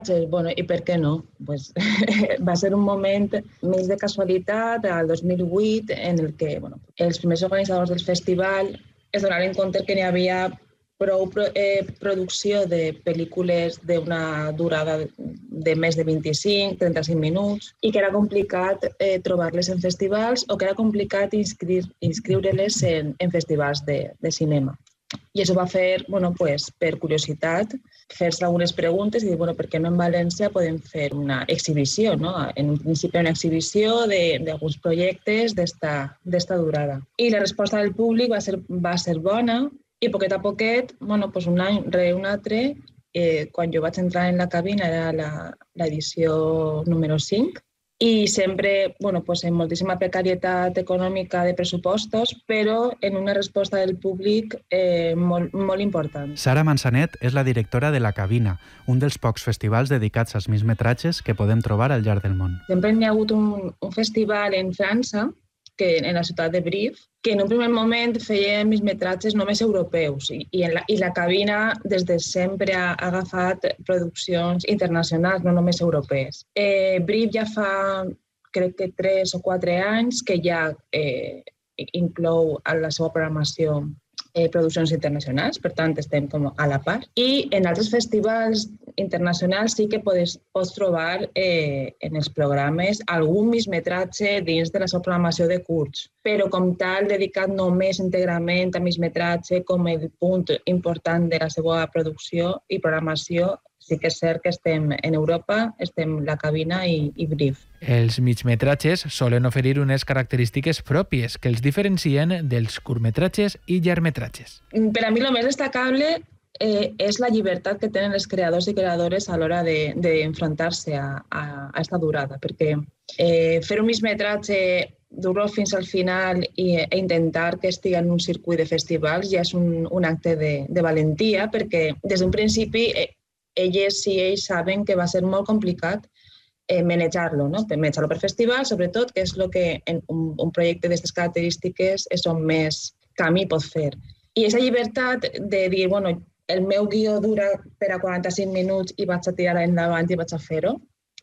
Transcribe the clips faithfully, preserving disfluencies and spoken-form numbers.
Bueno, i per què no? Pues, va ser un moment més de casualitat, al dos mil vuit, en el que bueno, els primers organitzadors del festival es donaren compte que n'hi havia prou eh, producció de pel·lícules d'una durada de més de vint-i-cinc a trenta-cinc minuts i que era complicat eh, trobar-les en festivals o que era complicat inscri inscriure-les en, en festivals de, de cinema. I això va fer, bueno, pues, per curiositat, fer-se algunes preguntes i dir, bueno, per què no en València podem fer una exhibició, no? En un principi una exhibició d'alguns projectes d'esta durada. I la resposta del públic va ser, va ser bona i poquet a poquet, bueno, pues un any rere un altre, eh, quan jo vaig entrar en la cabina era l'edició número cinc, i sempre, bueno, pues amb moltíssima precarietat econòmica de pressupostos, però en una resposta del públic eh, molt, molt important. Sara Manzanet és la directora de La Cabina, un dels pocs festivals dedicats als migmetratges que podem trobar al llarg del món. Sempre n'hi ha hagut un, un festival en França, que en la ciutat de Brive, que en un primer moment feia migmetratges només europeus i, i, en la, i la cabina des de sempre ha, ha agafat produccions internacionals, no només europees. Eh, Brive ja fa, crec que tres o quatre anys, que ja eh, inclou a la seva programació eh, produccions internacionals, per tant estem com a la part. I en altres festivals internacionals sí que podes, pots trobar eh, en els programes algun migmetratge dins de la seva programació de curts, però com tal dedicat només íntegrament a migmetratge com el punt important de la seva producció i programació. Sí que és cert que estem en Europa, estem La Cabina i, i Brive. Els migmetratges solen oferir unes característiques pròpies que els diferencien dels curtmetratges i llargmetratges. Per a mi el més destacable eh, és la llibertat que tenen els creadors i creadores a l'hora d'enfrontar-se a, a, a esta durada, perquè eh, fer un migmetratge dur-lo fins al final i, e intentar que estigui en un circuit de festivals ja és un, un acte de, de valentia, perquè des d'un principi eh, elles i ells saben que va ser molt complicat eh, manejar-lo, no? Manejar-lo per festival, sobretot, que és el que en un, un projecte d'aquestes característiques és on més camí pot fer. I aquesta llibertat de dir, bueno, el meu guió dura per a quaranta-cinc minuts i vaig a tirar endavant i vaig a fer-ho,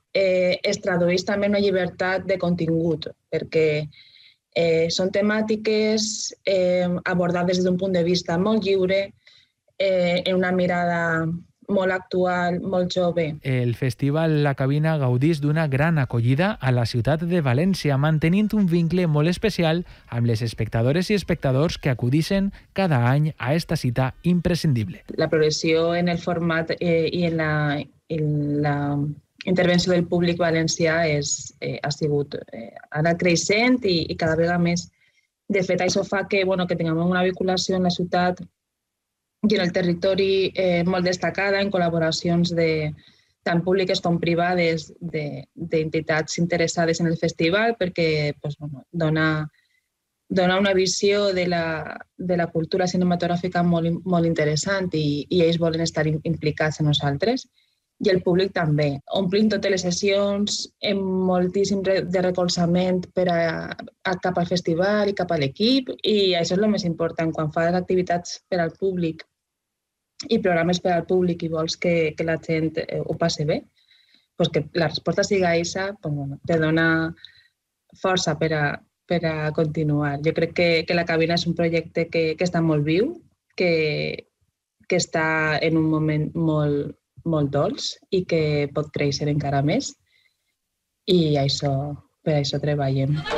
eh, es tradueix també en una llibertat de contingut, perquè eh, són temàtiques eh, abordades des d'un punt de vista molt lliure, eh, en una mirada molt actual, molt jove. El Festival La Cabina gaudís d'una gran acollida a la ciutat de València, mantenint un vincle molt especial amb les espectadores i espectadors que acudixen cada any a esta cita imprescindible. La progressió en el format eh, i en la, en la intervenció del públic valencià és, eh, ha sigut eh, ara creixent i, i cada vegada més. De fet, això fa que, bueno, que tinguem una vinculació en la ciutat i en el territori eh, molt destacada en col·laboracions de, tant públiques com privades d'entitats interessades en el festival, perquè pues, bueno, dona, dona una visió de la, de la cultura cinematogràfica molt, molt interessant i, i ells volen estar implicats en nosaltres. I el públic també. Omplim totes les sessions amb moltíssim de recolzament per a, a cap al festival i cap a l'equip, i això és el més important. Quan fas activitats per al públic i programes per al públic i vols que, que la gent eh, ho passi bé, pues que la resposta sigui aquesta, pues bueno, te dona força per a, per a continuar. Jo crec que, que La Cabina és un projecte que, que està molt viu, que, que està en un moment molt, molt dolç i que pot créixer encara més, i això, per això treballem.